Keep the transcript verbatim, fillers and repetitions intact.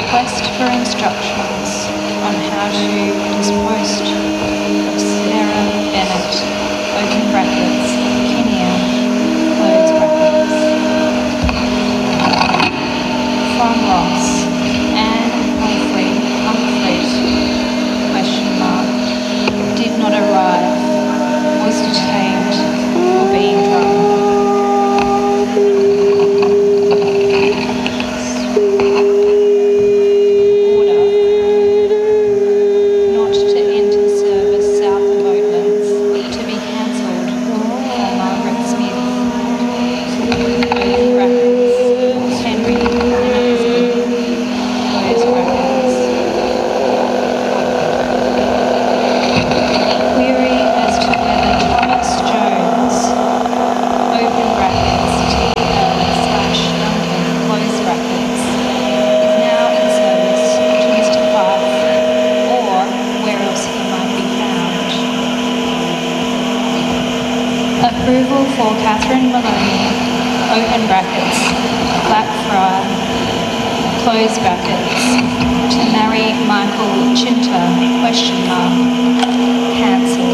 Request for instructions on how to dispose of Sarah Bennett, open brackets, Kinnear, close brackets. From Ross, Anne Humphrey, Humphrey, question mark, did not arrive, was detained for being drunk. Approval for Catherine Maloney, open brackets, Blackfriar, close brackets, to marry Michael Chinter, question mark, cancelled.